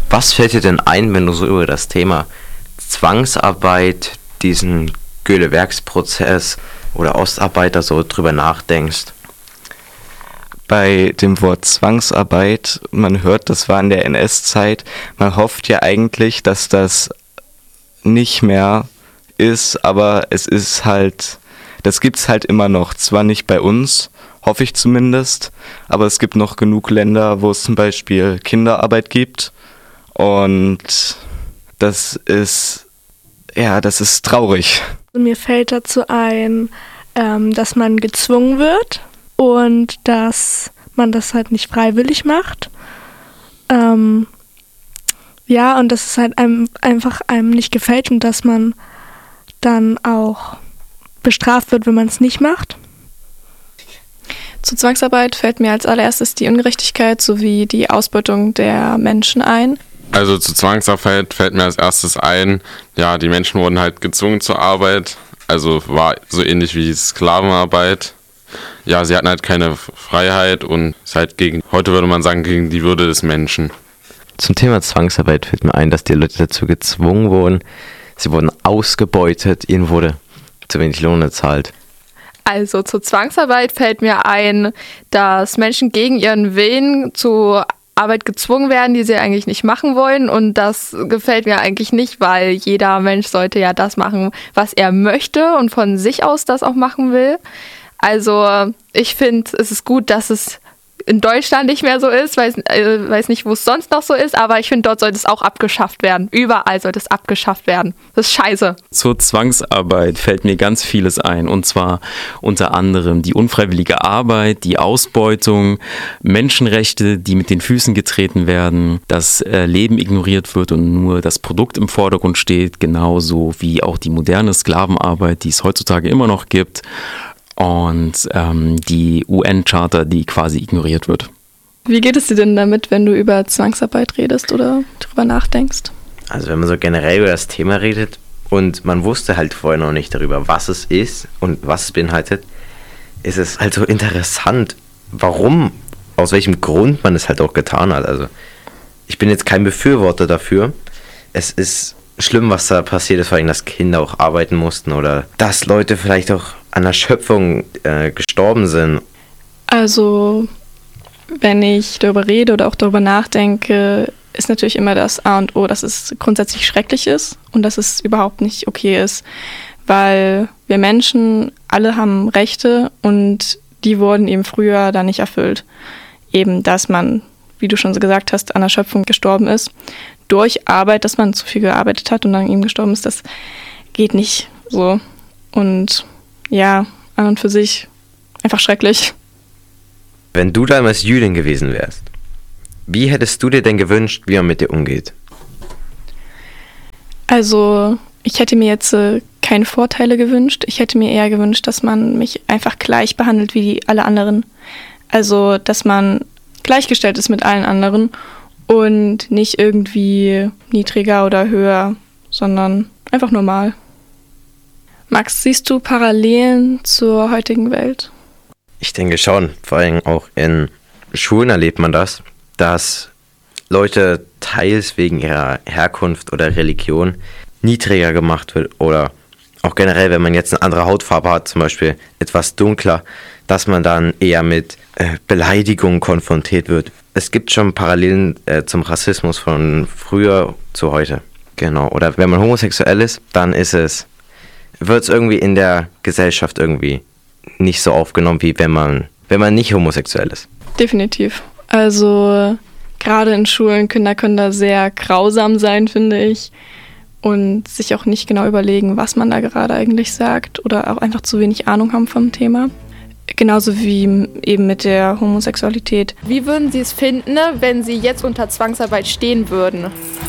Was fällt dir denn ein, wenn du so über das Thema Zwangsarbeit, diesen Göhle-Werksprozess oder Ostarbeiter so drüber nachdenkst? Bei dem Wort Zwangsarbeit, man hört, das war in der NS-Zeit, man hofft ja eigentlich, dass das nicht mehr ist, aber es ist halt, das gibt's halt immer noch, zwar nicht bei uns, hoffe ich zumindest, aber es gibt noch genug Länder, wo es zum Beispiel Kinderarbeit gibt und das ist traurig. Mir fällt dazu ein, dass man gezwungen wird und dass man das halt nicht freiwillig macht. Und dass es halt einem nicht gefällt und dass man dann auch bestraft wird, wenn man es nicht macht. Zu Zwangsarbeit fällt mir als allererstes die Ungerechtigkeit sowie die Ausbeutung der Menschen ein. Also zu Zwangsarbeit fällt mir als erstes ein, ja, die Menschen wurden halt gezwungen zur Arbeit, also war so ähnlich wie Sklavenarbeit. Ja, sie hatten halt keine Freiheit und ist halt heute würde man sagen, gegen die Würde des Menschen. Zum Thema Zwangsarbeit fällt mir ein, dass die Leute dazu gezwungen wurden. Sie wurden ausgebeutet, ihnen wurde zu wenig Lohn gezahlt. Also zur Zwangsarbeit fällt mir ein, dass Menschen gegen ihren Willen zu Arbeit gezwungen werden, die sie eigentlich nicht machen wollen. Und das gefällt mir eigentlich nicht, weil jeder Mensch sollte ja das machen, was er möchte und von sich aus das auch machen will. Also ich finde, es ist gut, dass es in Deutschland nicht mehr so ist, weiß nicht, wo es sonst noch so ist, aber ich finde, dort sollte es auch abgeschafft werden. Überall sollte es abgeschafft werden. Das ist scheiße. Zur Zwangsarbeit fällt mir ganz vieles ein, und zwar unter anderem die unfreiwillige Arbeit, die Ausbeutung, Menschenrechte, die mit den Füßen getreten werden, das Leben ignoriert wird und nur das Produkt im Vordergrund steht, genauso wie auch die moderne Sklavenarbeit, die es heutzutage immer noch gibt. Und die UN-Charta, die quasi ignoriert wird. Wie geht es dir denn damit, wenn du über Zwangsarbeit redest oder darüber nachdenkst? Also wenn man so generell über das Thema redet und man wusste halt vorher noch nicht darüber, was es ist und was es beinhaltet, ist es halt so interessant, warum, aus welchem Grund man es halt auch getan hat. Also ich bin jetzt kein Befürworter dafür. Es ist schlimm, was da passiert ist, vor allem, dass Kinder auch arbeiten mussten oder dass Leute vielleicht auch an Erschöpfung gestorben sind. Also, wenn ich darüber rede oder auch darüber nachdenke, ist natürlich immer das A und O, dass es grundsätzlich schrecklich ist und dass es überhaupt nicht okay ist, weil wir Menschen alle haben Rechte und die wurden eben früher da nicht erfüllt. Eben, dass man, wie du schon so gesagt hast, an Erschöpfung gestorben ist. Durch Arbeit, dass man zu viel gearbeitet hat und dann eben gestorben ist, das geht nicht so. Und ja, an und für sich einfach schrecklich. Wenn du damals Jüdin gewesen wärst, wie hättest du dir denn gewünscht, wie man mit dir umgeht? Also, ich hätte mir jetzt keine Vorteile gewünscht. Ich hätte mir eher gewünscht, dass man mich einfach gleich behandelt wie alle anderen. Also, dass man gleichgestellt ist mit allen anderen und nicht irgendwie niedriger oder höher, sondern einfach normal. Max, siehst du Parallelen zur heutigen Welt? Ich denke schon, vor allem auch in Schulen erlebt man das, dass Leute teils wegen ihrer Herkunft oder Religion niedriger gemacht wird oder auch generell, wenn man jetzt eine andere Hautfarbe hat, zum Beispiel etwas dunkler, dass man dann eher mit Beleidigungen konfrontiert wird. Es gibt schon Parallelen zum Rassismus von früher zu heute. Genau. Oder wenn man homosexuell ist, dann wird es irgendwie in der Gesellschaft irgendwie nicht so aufgenommen, wie wenn man nicht homosexuell ist. Definitiv. Also gerade in Schulen, Kinder können da sehr grausam sein, finde ich. Und sich auch nicht genau überlegen, was man da gerade eigentlich sagt oder auch einfach zu wenig Ahnung haben vom Thema. Genauso wie eben mit der Homosexualität. Wie würden Sie es finden, wenn Sie jetzt unter Zwangsarbeit stehen würden?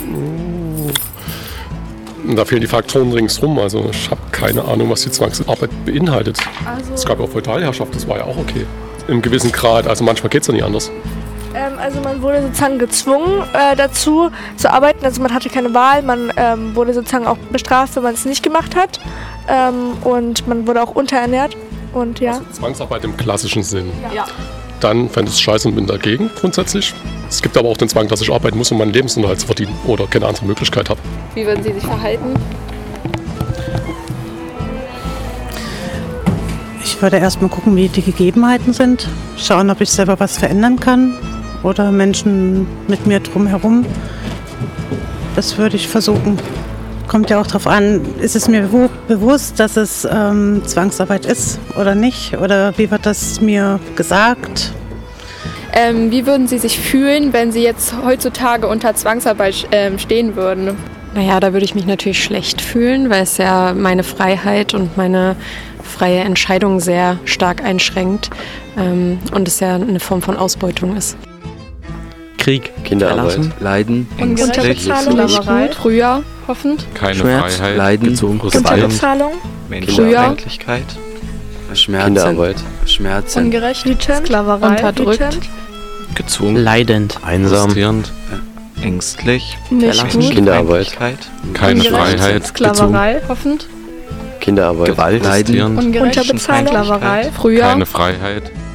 Da fehlen die Faktoren ringsrum. Also ich habe keine Ahnung, was die Zwangsarbeit beinhaltet. Es gab ja auch Feudalherrschaft, das war ja auch okay. Im gewissen Grad, also manchmal geht es ja nicht anders. Also man wurde sozusagen gezwungen dazu zu arbeiten, also man hatte keine Wahl, man wurde sozusagen auch bestraft, wenn man es nicht gemacht hat und man wurde auch unterernährt und ja. Also Zwangsarbeit im klassischen Sinn. Ja. Dann fände ich es scheiße und bin dagegen grundsätzlich. Es gibt aber auch den Zwang, dass ich arbeiten muss, um meinen Lebensunterhalt zu verdienen oder keine andere Möglichkeit habe. Wie würden Sie sich verhalten? Ich würde erstmal gucken, wie die Gegebenheiten sind, schauen, ob ich selber was verändern kann oder Menschen mit mir drumherum. Das würde ich versuchen. Kommt ja auch darauf an, ist es mir bewusst, dass es Zwangsarbeit ist oder nicht? Oder wie wird das mir gesagt? Wie würden Sie sich fühlen, wenn Sie jetzt heutzutage unter Zwangsarbeit stehen würden? Naja, da würde ich mich natürlich schlecht fühlen, weil es ja meine Freiheit und meine freie Entscheidung sehr stark einschränkt und es ja eine Form von Ausbeutung ist. Krieg, Kinderarbeit, Leiden, Unterbezahlung, Sklaverei, früher, hoffend. Keine Schmerz, Freiheit. Leiden, Unterbezahlung, Menschenfeindlichkeit, Schmerzen, Kinderarbeit, Schmerzen, ungerecht, Sklaverei, unterdrückt, gezwungen, Leidend, einsam, Frustrierend. ängstlich, nicht gut, Kinderarbeit, Keine ungerecht, Freiheit. Sklaverei, hoffend, Kinderarbeit, Gewalt, Frustrierend. Unterbezahlung, Sklaverei, Früher, Keine Freiheit.